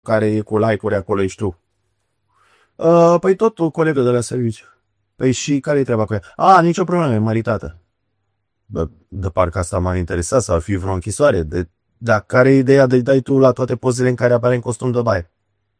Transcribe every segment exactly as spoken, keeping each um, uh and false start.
care e cu like-uri acolo, ești tu. Uh, păi tot o colegă de la serviciu. Păi și care-i treaba cu ea? A, nicio problemă, e maritată. Bă, de parcă asta m-a interesat, sau ar fi vreo închisoare. De, dar care e ideea de dai tu la toate pozele în care apare în costum de baie?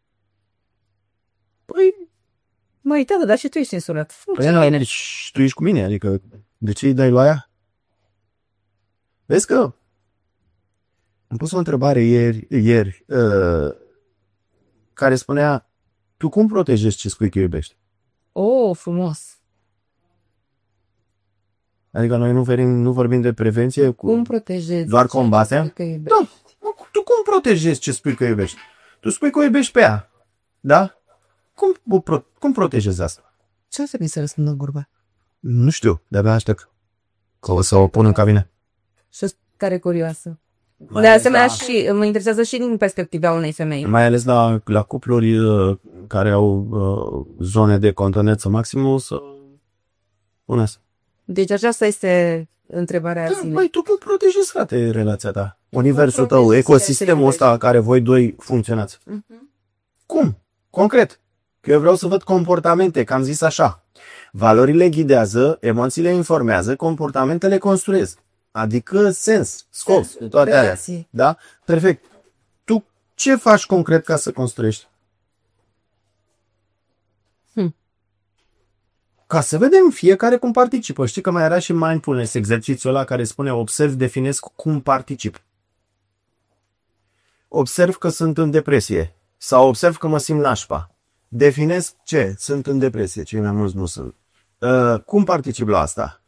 Păi, Măi, tată, dar și tu ești însurat. păi nu, deci, tu ești cu mine, adică de ce îi dai la aia? Vezi că am pus o întrebare ieri, ieri uh, care spunea, tu cum protejezi ce spui că iubești? Oh, frumos. Adică noi nu vorbim, nu vorbim de prevenție, cu... Cum protejezi? doar combatem? Că iubești? Da, tu cum protejezi ce spui că iubești? Tu spui că o iubești pe ea, da? Cum, cum, cum protejezi asta? Ce o să mi se răspundă gurba? Nu știu, de-abia aștept că o să o pun în cabine. Și care curioasă. Mai De ales asemenea, la- și mă interesează și din perspectiva unei femei. Mai ales la, la cupluri uh, care au uh, zone de contoneță maximă, să pune asta. Deci aceasta este întrebarea Da, zilei. băi, tu cum protejezi, frate, relația ta? Universul protejezi tău, ceea ecosistemul ce ăsta în care voi doi funcționați. Mhm. Cum? Concret. Că eu vreau să văd comportamente, că am zis așa. Valorile ghidează, emoțiile informează, comportamentele construiesc. Adică sens, scop, Sensul, toate alea. relații. Da? Perfect. Tu ce faci concret ca să construiești? Hm. Ca să vedem fiecare cum participă. Știi că mai era și mindfulness, exercițiul ăla care spune observ, definesc cum particip. Observ că sunt în depresie sau observ că mă simt nașpa. Definesc ce? Sunt în depresie, cei mai mulți nu sunt. Uh, cum particip la asta?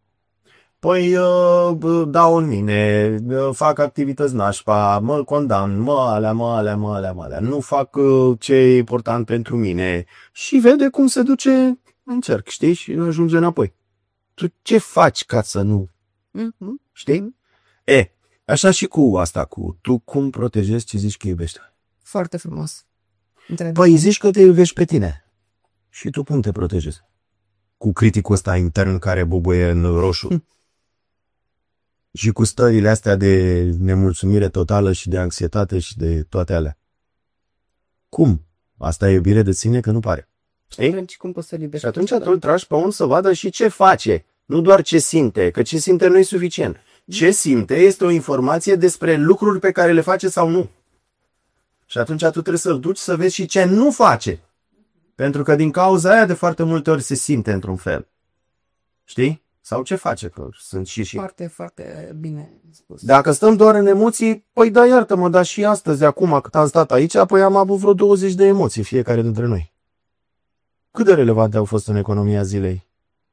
Păi uh, dau în mine, uh, fac activități nașpa, mă condamn, mă alea, mă alea, mă alea, mă alea. Nu fac uh, ce e important pentru mine. Și vede cum se duce în cerc, știi? Și ajunge înapoi. Tu ce faci ca să nu? Mhm. Știi? E, așa și cu asta, cu tu cum protejezi ce zici că iubești. Foarte frumos. Între- Păi zici că te iubești pe tine. Și tu cum te protejezi? Cu criticul ăsta intern care bubuie în roșu. Hm. Și cu stările astea de nemulțumire totală și de anxietate și de toate alea. Cum? Asta e iubire de sine că nu pare. Știi? Atunci cum poți să-l iubești? Și atunci tu îl tragi pe unul să vadă și ce face. Nu doar ce simte, că ce simte nu e suficient. Ce simte este o informație despre lucruri pe care le face sau nu. Și atunci tu trebuie să-l duci să vezi și ce nu face. Pentru că din cauza aia de foarte multe ori se simte într-un fel. Știi? Sau ce face, că sunt și și. Foarte, foarte bine spus. Dacă stăm doar în emoții, păi da, iartă-mă, dar și astăzi, acum, cât am stat aici, apoi am avut vreo douăzeci de emoții fiecare dintre noi. Cât de relevante au fost în economia zilei?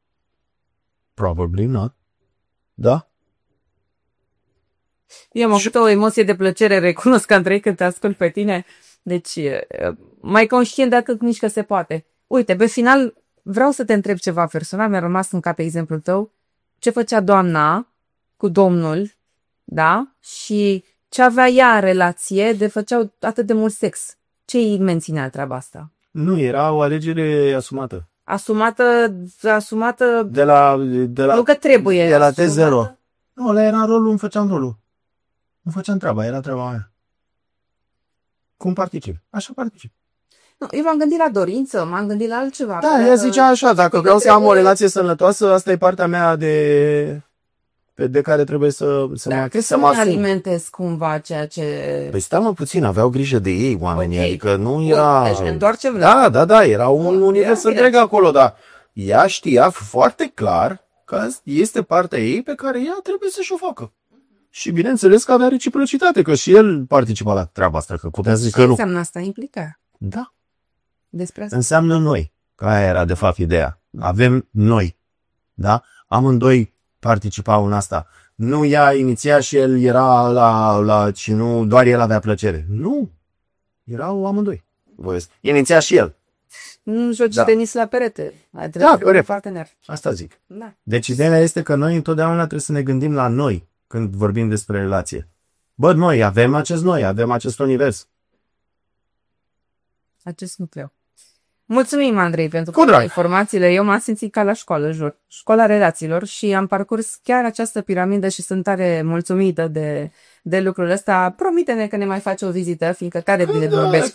Probably not. Da? Eu am avut o emoție de plăcere, recunosc, Andrei, când te ascult pe tine. Deci, e, mai conștient dacă nici că se poate. Uite, pe final, vreau să te întreb ceva personal, mi-a rămas în cap exemplul tău. Ce făcea doamna cu domnul, da? Și ce avea ea în relație de făceau atât de mult sex. Ce îi menținea treaba asta? Nu, era o alegere asumată. Asumată, asumată, De la, de la, nu că trebuie. de la T asumată. zero. Nu, ăla era rolul, îmi făceam rolul. Nu făceam treaba, era treaba mea. Cum particip? Așa particip. Nu, eu m-am gândit la dorință, m-am gândit la altceva. Da, Că ea zicea așa, dacă vreau să am o trebuie- relație sănătoasă, asta e partea mea de, pe- de care trebuie să, să, Da, mă, că să să mă mă asum. alimentez cumva ceea ce... Păi stai mă puțin, aveau grijă de ei oamenii, Ok. adică nu Bun, era... deci întoarcem la- Da, da, da, era un Bun, univers era întreg bine. acolo, dar ea știa foarte clar că este partea ei pe care ea trebuie să-și o facă. Și bineînțeles că avea reciprocitate, că și el participa la treaba asta, că putea zice Ce că nu. înseamnă asta? Implica. Da, Despre asta. înseamnă noi, că aia era de fapt ideea. Avem noi, da? Amândoi participau în asta. Nu ea iniția și el era la, la și nu doar el avea plăcere. Nu, erau amândoi. Voiesc. Iniția și el. Nu joci Da. tenis la perete. Ai Da, trebuit corect. un partener. Asta zic. Da. Deci ideea este că noi întotdeauna trebuie să ne gândim la noi când vorbim despre relație. Bă, noi avem acest noi, avem acest univers. Acest nucleu. Mulțumim, Andrei, pentru Cu drag. informațiile. Eu m-am simțit ca la școală, jur. Școala relațiilor și am parcurs chiar această piramidă și sunt tare mulțumită de, de lucrul ăsta. Promite-ne că ne mai faci o vizită, fiindcă tare bine vorbesc